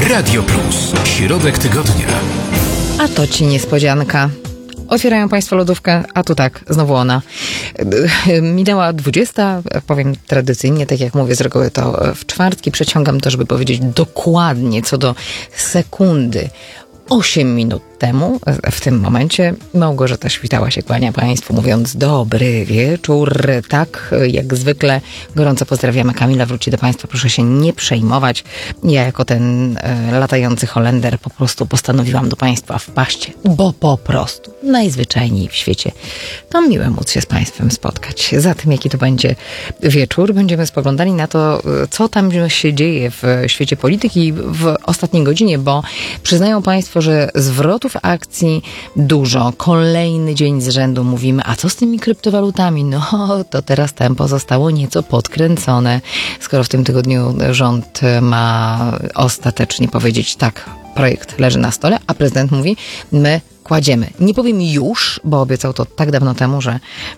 Radio Plus. Środek tygodnia. A to ci niespodzianka. Otwierają Państwo lodówkę, a tu tak, znowu ona. Minęła 20, powiem tradycyjnie, tak jak mówię z reguły, to w czwartki przeciągam to, żeby powiedzieć dokładnie co do sekundy. 8 minut temu, w tym momencie, Małgorzata Świtała się kłania Państwu, mówiąc dobry wieczór. Tak, jak zwykle gorąco pozdrawiamy. Kamila wróci do Państwa, proszę się nie przejmować. Ja jako ten latający Holender po prostu postanowiłam do Państwa wpaść, bo po prostu najzwyczajniej w świecie to miłe móc się z Państwem spotkać. Za tym, jaki to będzie wieczór, będziemy spoglądali na to, co tam się dzieje w świecie polityki w ostatniej godzinie, bo przyznają Państwo, że zwrotów akcji dużo. Kolejny dzień z rzędu mówimy, a co z tymi kryptowalutami? No, to teraz tempo zostało nieco podkręcone. Skoro w tym tygodniu rząd ma ostatecznie powiedzieć tak, projekt leży na stole, a prezydent mówi, my kładziemy. Nie powiem już, bo obiecał to tak dawno temu, że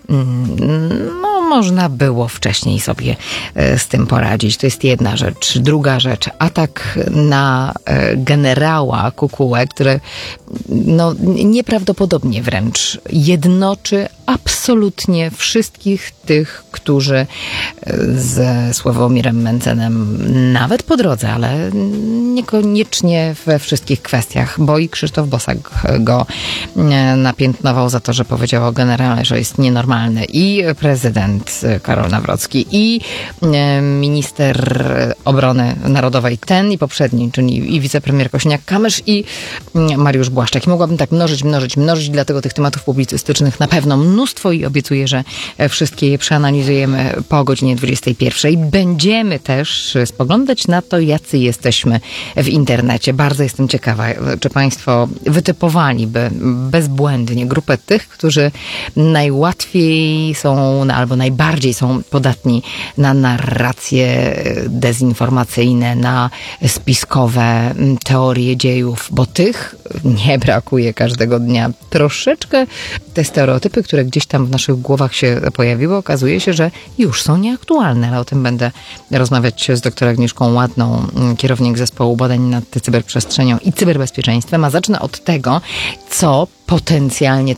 można było wcześniej sobie z tym poradzić. To jest jedna rzecz. Druga rzecz, atak na generała Kukułę, który nieprawdopodobnie wręcz jednoczy absolutnie wszystkich tych, którzy ze Sławomirem Mencenem nawet po drodze, ale niekoniecznie we wszystkich kwestiach, bo i Krzysztof Bosak go napiętnował za to, że powiedział o generale, że jest nienormalny, i prezydent Karol Nawrocki, i minister obrony narodowej, ten i poprzedni, czyli i wicepremier Kosiniak-Kamysz, i Mariusz Błaszczak. I mogłabym tak mnożyć, dlatego tych tematów publicystycznych na pewno mnóstwo i obiecuję, że wszystkie je przeanalizujemy po godzinie 21. Będziemy też spoglądać na to, jacy jesteśmy w internecie. Bardzo jestem ciekawa, czy Państwo wytypowaliby bezbłędnie grupę tych, którzy najłatwiej są albo najbardziej są podatni na narracje dezinformacyjne, na spiskowe teorie dziejów, bo tych nie brakuje każdego dnia. Troszeczkę te stereotypy, które gdzieś tam w naszych głowach się pojawiły, okazuje się, że już są nieaktualne, ale o tym będę rozmawiać z dr Agnieszką Ładną, kierownik zespołu badań nad cyberprzestrzenią i cyberbezpieczeństwem, a zacznę od tego, co potencjalnie